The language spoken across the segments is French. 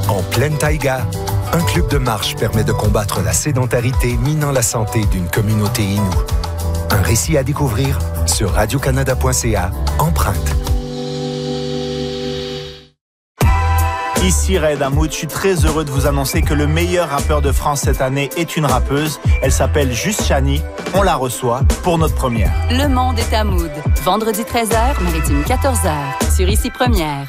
En pleine taïga, un club de marche permet de combattre la sédentarité minant la santé d'une communauté inoue. Un récit à découvrir sur radiocanada.ca, Empreinte. Ici Raed Hamoud, je suis très heureux de vous annoncer que le meilleur rappeur de France cette année est une rappeuse. Elle s'appelle Juste Chani. On la reçoit pour notre première. Le monde est Hamoud. Vendredi 13h, Maritime 14h. Sur Ici Première.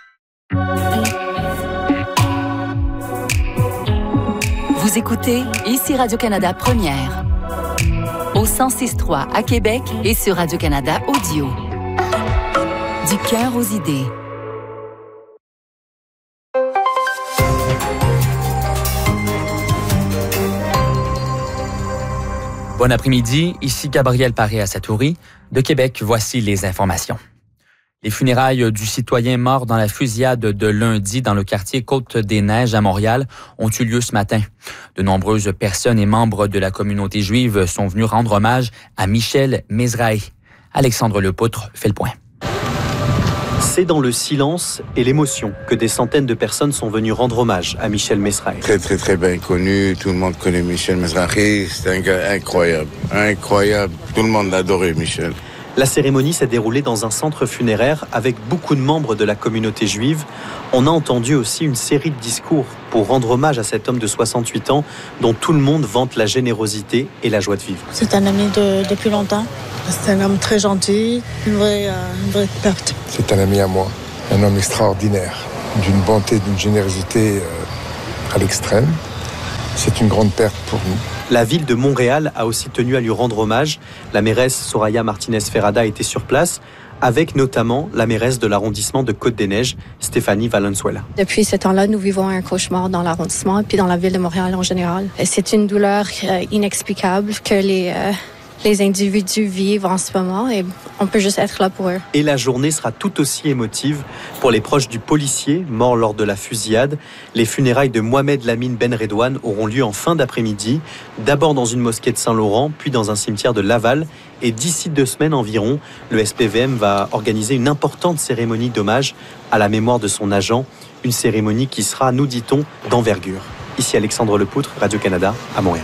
Vous écoutez Ici Radio-Canada Première. Au 106.3 à Québec et sur Radio-Canada Audio. Du cœur aux idées. Bon après-midi, ici Gabriel Paré-Asatouri. De Québec, voici les informations. Les funérailles du citoyen mort dans la fusillade de lundi dans le quartier Côte-des-Neiges à Montréal ont eu lieu ce matin. De nombreuses personnes et membres de la communauté juive sont venus rendre hommage à Michel Mezrahi. Alexandre Lepoutre fait le point. C'est dans le silence et l'émotion que des centaines de personnes sont venues rendre hommage à Michel Mezrahi. Très bien connu. Tout le monde connaît Michel Mezrahi. C'est un gars incroyable. Incroyable. Tout le monde adorait Michel. La cérémonie s'est déroulée dans un centre funéraire avec beaucoup de membres de la communauté juive. On a entendu aussi une série de discours pour rendre hommage à cet homme de 68 ans dont tout le monde vante la générosité et la joie de vivre. C'est un ami depuis longtemps. C'est un homme très gentil, une vraie perte. C'est un ami à moi, un homme extraordinaire, d'une bonté, d'une générosité à l'extrême. C'est une grande perte pour nous. La ville de Montréal a aussi tenu à lui rendre hommage. La mairesse Soraya Martinez-Ferrada était sur place, avec notamment la mairesse de l'arrondissement de Côte-des-Neiges, Stéphanie Valenzuela. Depuis ce temps-là, nous vivons un cauchemar dans l'arrondissement et puis dans la ville de Montréal en général. C'est une douleur inexplicable que les individus vivent en ce moment et on peut juste être là pour eux. Et la journée sera tout aussi émotive pour les proches du policier mort lors de la fusillade. Les funérailles de Mohamed Lamine Ben Redouane auront lieu en fin d'après-midi, d'abord dans une mosquée de Saint-Laurent, puis dans un cimetière de Laval. Et d'ici 2 semaines environ, le SPVM va organiser une importante cérémonie d'hommage à la mémoire de son agent, une cérémonie qui sera, nous dit-on, d'envergure. Ici Alexandre Lepoutre, Radio-Canada, à Montréal.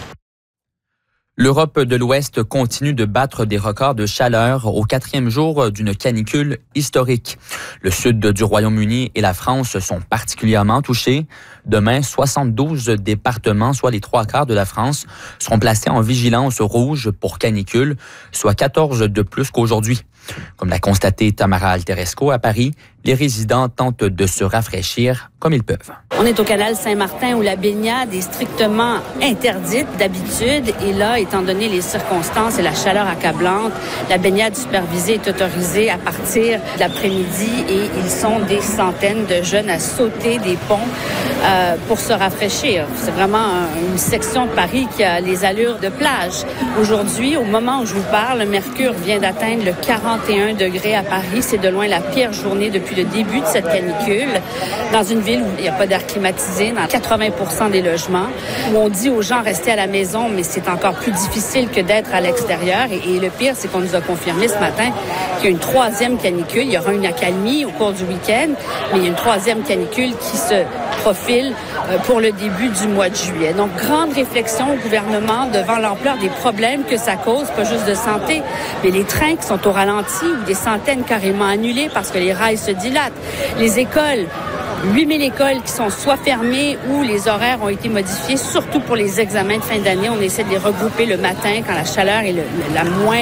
L'Europe de l'Ouest continue de battre des records de chaleur au 4e jour d'une canicule historique. Le sud du Royaume-Uni et la France sont particulièrement touchés. Demain, 72 départements, soit les 3/4 de la France, seront placés en vigilance rouge pour canicule, soit 14 de plus qu'aujourd'hui. Comme l'a constaté Tamara Alteresco à Paris, les résidents tentent de se rafraîchir comme ils peuvent. On est au canal Saint-Martin où la baignade est strictement interdite d'habitude. Et là, étant donné les circonstances et la chaleur accablante, la baignade supervisée est autorisée à partir de l'après-midi et ils sont des centaines de jeunes à sauter des ponts pour se rafraîchir. C'est vraiment une section de Paris qui a les allures de plage. Aujourd'hui, au moment où je vous parle, le mercure vient d'atteindre le 41 degrés à Paris. C'est de loin la pire journée depuis le début de cette canicule. Dans une ville où il n'y a pas d'air climatisé, dans 80% des logements, où on dit aux gens restez à la maison, mais c'est encore plus difficile que d'être à l'extérieur. Et le pire, c'est qu'on nous a confirmé ce matin qu'il y a une 3e canicule. Il y aura une accalmie au cours du week-end, mais il y a une 3e canicule qui se profile pour le début du mois de juillet. Donc, grande réflexion au gouvernement devant l'ampleur des problèmes que ça cause, pas juste de santé, mais les trains qui sont au ralenti ou des centaines carrément annulés parce que les rails se dilatent. Les écoles, 8000 écoles qui sont soit fermées ou les horaires ont été modifiés, surtout pour les examens de fin d'année. On essaie de les regrouper le matin quand la chaleur est la moins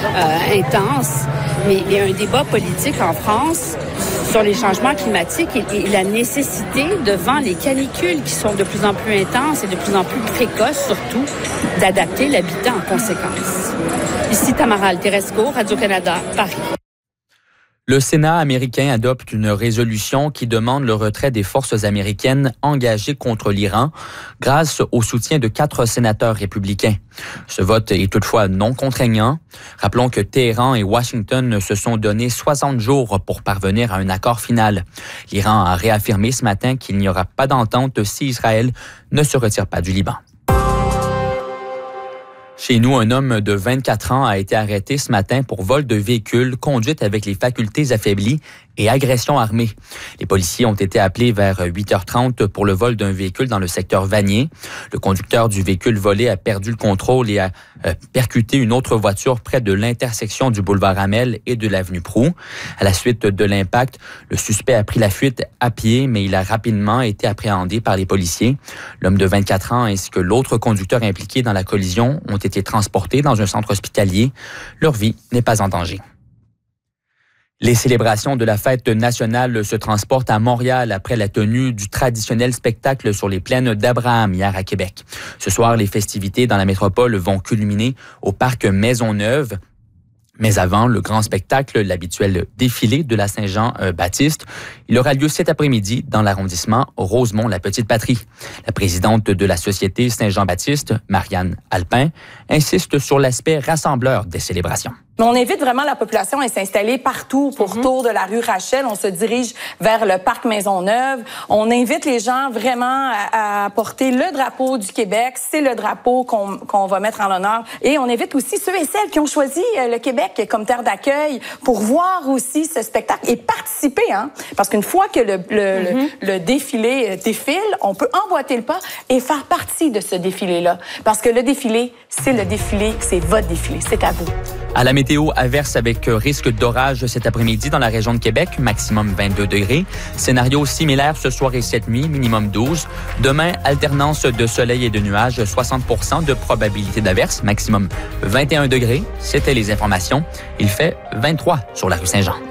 intense. Mais il y a un débat politique en France sur les changements climatiques et la nécessité, devant les canicules qui sont de plus en plus intenses et de plus en plus précoces, surtout, d'adapter l'habitat en conséquence. Ici Tamara Alteresco, Radio-Canada, Paris. Le Sénat américain adopte une résolution qui demande le retrait des forces américaines engagées contre l'Iran grâce au soutien de 4 sénateurs républicains. Ce vote est toutefois non contraignant. Rappelons que Téhéran et Washington se sont donné 60 jours pour parvenir à un accord final. L'Iran a réaffirmé ce matin qu'il n'y aura pas d'entente si Israël ne se retire pas du Liban. Chez nous, un homme de 24 ans a été arrêté ce matin pour vol de véhicule, conduite avec les facultés affaiblies et agression armée. Les policiers ont été appelés vers 8h30 pour le vol d'un véhicule dans le secteur Vanier. Le conducteur du véhicule volé a perdu le contrôle et a percuté une autre voiture près de l'intersection du boulevard Hamel et de l'avenue Proulx. À la suite de l'impact, le suspect a pris la fuite à pied, mais il a rapidement été appréhendé par les policiers. L'homme de 24 ans ainsi que l'autre conducteur impliqué dans la collision ont été transportés dans un centre hospitalier. Leur vie n'est pas en danger. Les célébrations de la fête nationale se transportent à Montréal après la tenue du traditionnel spectacle sur les plaines d'Abraham hier à Québec. Ce soir, les festivités dans la métropole vont culminer au parc Maisonneuve. Mais avant le grand spectacle, l'habituel défilé de la Saint-Jean-Baptiste, il aura lieu cet après-midi dans l'arrondissement Rosemont-la-Petite-Patrie. La présidente de la Société Saint-Jean-Baptiste, Marianne Alpin, insiste sur l'aspect rassembleur des célébrations. On invite vraiment la population à s'installer partout autour de la rue Rachel. On se dirige vers le parc Maisonneuve. On invite les gens vraiment à porter le drapeau du Québec. C'est le drapeau qu'on va mettre en l'honneur. Et on invite aussi ceux et celles qui ont choisi le Québec comme terre d'accueil pour voir aussi ce spectacle et participer. Parce qu'une fois que le défilé défile, on peut emboîter le pas et faire partie de ce défilé-là. Parce que le défilé, c'est votre défilé. C'est à vous. À la météo, averse avec risque d'orage cet après-midi dans la région de Québec, maximum 22 degrés. Scénario similaire ce soir et cette nuit, minimum 12. Demain, alternance de soleil et de nuages, 60% de probabilité d'averse, maximum 21 degrés. C'était les informations. Il fait 23 sur la rue Saint-Jean.